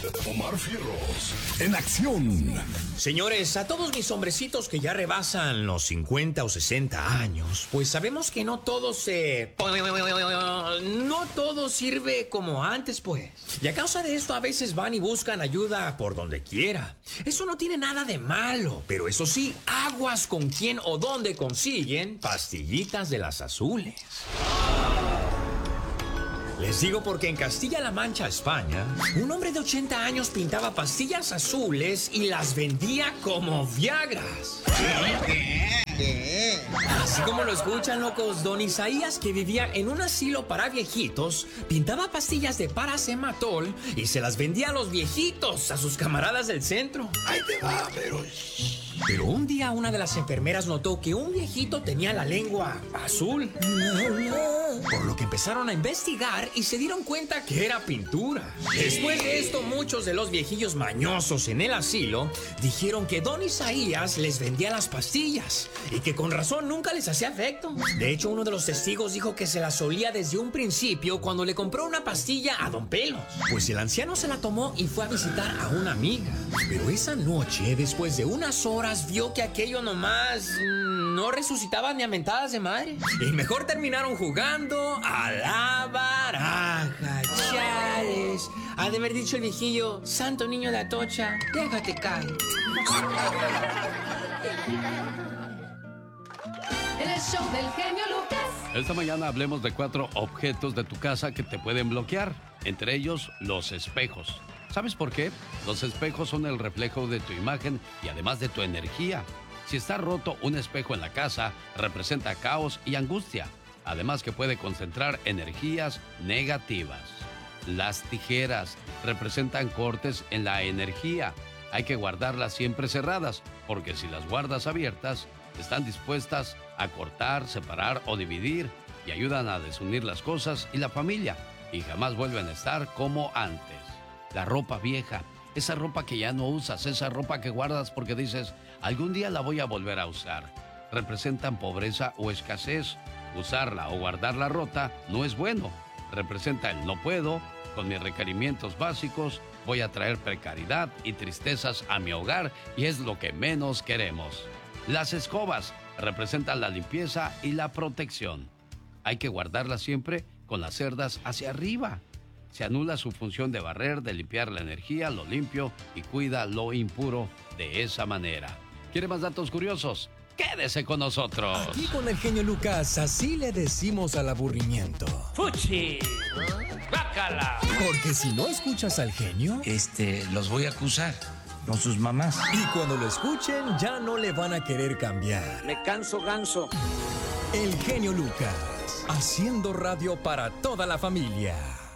Omar Fierros, en acción. Señores, a todos mis hombrecitos que ya rebasan los 50 o 60 años, pues sabemos que no todo sirve como antes, pues. Y a causa de esto a veces van y buscan ayuda por donde quiera. Eso no tiene nada de malo, pero eso sí, aguas con quién o dónde consiguen pastillitas de las azules. Les digo porque en Castilla-La Mancha, España, un hombre de 80 años pintaba pastillas azules y las vendía como Viagras. Así como lo escuchan, locos, don Isaías, que vivía en un asilo para viejitos, pintaba pastillas de paracetamol y se las vendía a los viejitos, a sus camaradas del centro. Ahí te va, Pero un día una de las enfermeras notó que un viejito tenía la lengua azul. Por lo que empezaron a investigar y se dieron cuenta que era pintura. Después de esto, muchos de los viejillos mañosos en el asilo dijeron que don Isaías les vendía las pastillas y que con razón nunca les hacía efecto. De hecho, uno de los testigos dijo que se las olía desde un principio cuando le compró una pastilla a don Pelos. Pues el anciano se la tomó y fue a visitar a una amiga. Pero esa noche, después de unas horas, vio que aquello nomás no resucitaba ni a mentadas de madre. Y mejor terminaron jugando a la baraja. Chales. Ha de haber dicho el viejillo: santo niño de Atocha, déjate caer. En el show del genio Lucas. Esta mañana hablemos de 4 objetos de tu casa que te pueden bloquear. Entre ellos, los espejos. ¿Sabes por qué? Los espejos son el reflejo de tu imagen y además de tu energía. Si está roto un espejo en la casa, representa caos y angustia. Además que puede concentrar energías negativas. Las tijeras representan cortes en la energía. Hay que guardarlas siempre cerradas, porque si las guardas abiertas, están dispuestas a cortar, separar o dividir y ayudan a desunir las cosas y la familia, y jamás vuelven a estar como antes. La ropa vieja, esa ropa que ya no usas, esa ropa que guardas porque dices, algún día la voy a volver a usar, representan pobreza o escasez. Usarla o guardarla rota no es bueno. Representa el no puedo, con mis requerimientos básicos voy a traer precariedad y tristezas a mi hogar y es lo que menos queremos. Las escobas representan la limpieza y la protección. Hay que guardarlas siempre con las cerdas hacia arriba. Se anula su función de barrer, de limpiar la energía, lo limpio y cuida lo impuro de esa manera. ¿Quiere más datos curiosos? ¡Quédese con nosotros! Aquí con el genio Lucas, así le decimos al aburrimiento. ¡Fuchi! ¡Bácala! Porque si no escuchas al genio, los voy a acusar con sus mamás. Y cuando lo escuchen, ya no le van a querer cambiar. Me canso ganso. El genio Lucas, haciendo radio para toda la familia.